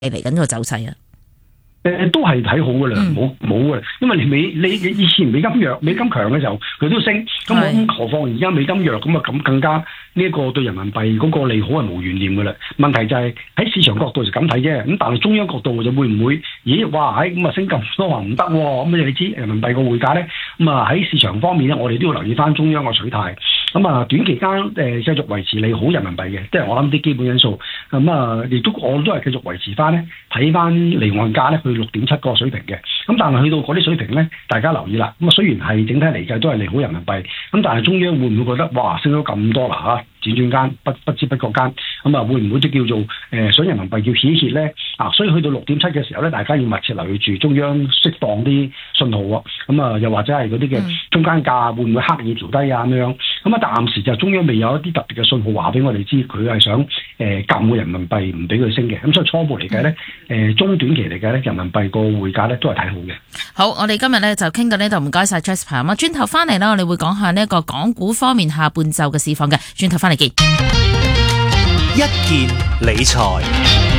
嚟緊個走勢啊？ 都係睇好噶啦，冇噶啦，因為你以前美金強嘅時候佢都升，咁何況而家美金弱咁啊，咁更加呢一個對人民幣嗰個利好係無懸念噶啦。問題就係喺市場角度就咁睇啫，咁但係中央角度就會唔會？咦，哇，咁啊升咁多話唔得喎，咁你知人民幣個匯價咧，咁啊喺市場方面咧，我哋都要留意翻中央個取態。咁啊短期間繼續維持利好人民幣嘅，即係我諗啲基本因素。咁啊亦都我都係繼續維持翻咧，睇翻離岸價咧去6.7個水平嘅。咁但係去到嗰啲水平咧，大家留意啦。咁啊雖然係整體嚟計都係利好人民幣，咁但係中央會唔會覺得哇升咗咁多啦嚇？輾轉間不知不覺間，咁啊會唔會即叫做想人民幣要歇一歇咧？所以去到6.7嘅時候咧，大家要密切留意住中央釋放啲信號喎。咁啊又或者係嗰啲嘅中間價會唔會刻意調低啊咁樣？咁啊暫時就中央未有一啲特別嘅信號話俾我哋知，佢係想撳個人民幣唔俾佢升嘅。咁所以初步嚟計咧，中短期嚟計咧，人民幣個匯價咧都係睇好嘅。 好，我哋今日咧就傾到呢度，唔該晒 Jasper。咁轉頭翻嚟啦，我哋會講下呢一個港股方面下半晝嘅市況嘅。轉頭翻嚟見。 一件理財。